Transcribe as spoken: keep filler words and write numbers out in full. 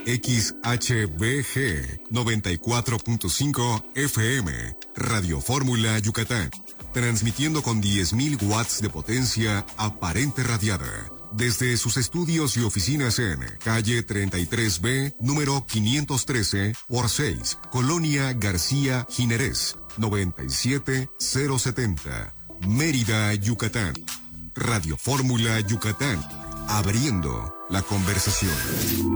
X H B G noventa y cuatro punto cinco F M, Radio Fórmula Yucatán, transmitiendo con diez mil watts de potencia aparente radiada. Desde sus estudios y oficinas en calle treinta y tres B, número quinientos trece por seis, Colonia García Jiménez, noventa y siete mil setenta, Mérida, Yucatán. Radio Fórmula Yucatán, abriendo la conversación.